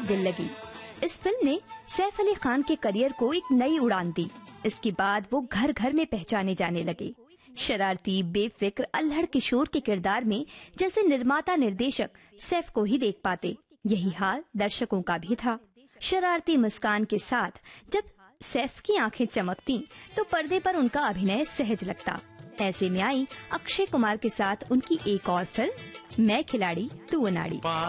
दिल लगी। इस फिल्म ने सैफ अली खान के करियर को एक नई उड़ान दी। इसके बाद वो घर घर में पहचाने जाने लगे। शरारती, बेफिक्र, अल्हड़ किशोर के किरदार में जैसे निर्माता निर्देशक सैफ को ही देख पाते, यही हाल दर्शकों का भी था। शरारती मुस्कान के साथ जब सैफ की आंखें चमकती तो पर्दे पर उनका अभिनय सहज लगता। ऐसे में आई अक्षय कुमार के साथ उनकी एक और फिल्म मैं खिलाड़ी तू अनाड़ी।